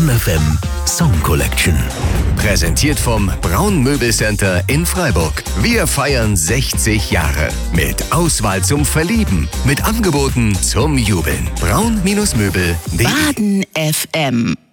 Baden FM Song Collection. Präsentiert vom Braun Möbelcenter in Freiburg. Wir feiern 60 Jahre. Mit Auswahl zum Verlieben. Mit Angeboten zum Jubeln. Braun-Möbel.de Baden FM.